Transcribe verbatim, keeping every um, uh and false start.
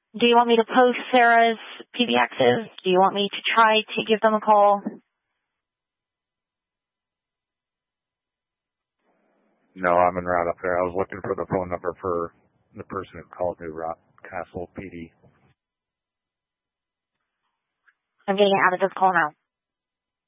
Do you want me to post Sarah's P B Xs? Do you want me to try to give them a call? No, I'm en route up there. I was looking for the phone number for the person who called New Rock Castle P D. I'm getting out of this call now.